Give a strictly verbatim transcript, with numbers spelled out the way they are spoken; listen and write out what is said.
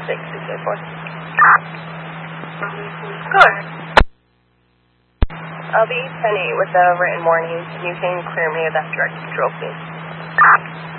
six six eight four. Good. I'll be ten eight with a written warning. You can clear me of that direct control, please.